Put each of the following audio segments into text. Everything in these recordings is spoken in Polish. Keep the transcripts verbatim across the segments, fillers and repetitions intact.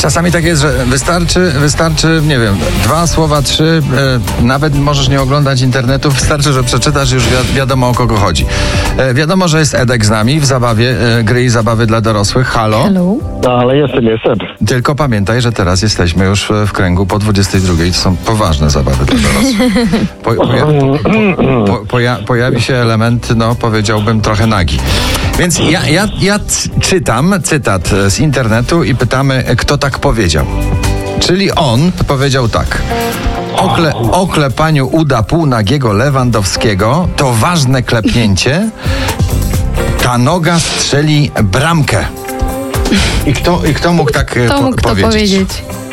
Czasami tak jest, że wystarczy, wystarczy, nie wiem, dwa słowa, trzy, e, nawet możesz nie oglądać internetu, wystarczy, że przeczytasz, już wi- wiadomo, o kogo chodzi. E, wiadomo, że jest Edek z nami w zabawie, e, gry i zabawy dla dorosłych. Halo? Hello. No, ale jestem, jestem. Tylko pamiętaj, że teraz jesteśmy już w, w kręgu po dwudziestej drugiej. To są poważne zabawy dla dorosłych. Po, poja, po, po, poja, pojawi się element, no powiedziałbym, trochę nagi. Więc ja, ja, ja c- czytam cytat z internetu i pytamy, kto tak powiedział. Czyli on powiedział tak. Okle, oklepaniu uda półnagiego Lewandowskiego to ważne klepnięcie. Ta noga strzeli bramkę. I kto, i kto mógł tak e, To po, mógł kto powiedzieć? powiedzieć.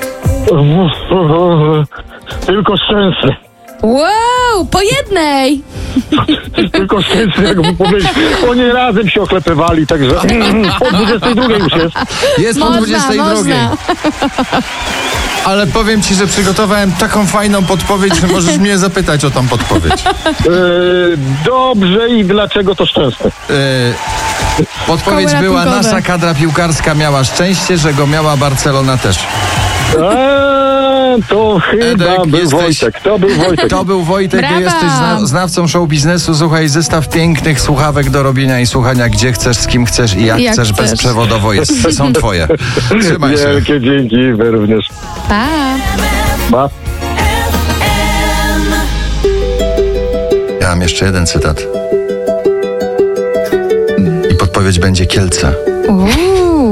Tylko szczęście. Wow, po jednej! Tylko szczęście, jakby powiedzieć. Oni razem się oklepywali, także po dwudziestej drugiej już jest. Jest po Można, dwudziestej drugiej. można. Ale powiem ci, że przygotowałem taką fajną podpowiedź, że możesz mnie zapytać o tą podpowiedź. E, dobrze i dlaczego to szczęście? Yy, podpowiedź Szkoły była, ratunkowe. nasza kadra piłkarska miała szczęście, że go miała Barcelona też. Eee, to chyba Edek, był jesteś- Wojtek. To był Wojtek. To był Wojtek, Brawa! jesteś zna, znawcą show biznesu. Słuchaj, zestaw pięknych słuchawek do robienia i słuchania, gdzie chcesz, z kim chcesz i jak, Jak chcesz, chcesz. bezprzewodowo jest. Są twoje. Trzymaj się. Wielkie dzięki, wy również. Pa! Pa. Ja mam jeszcze jeden cytat. I podpowiedź będzie Kielce. Uuu.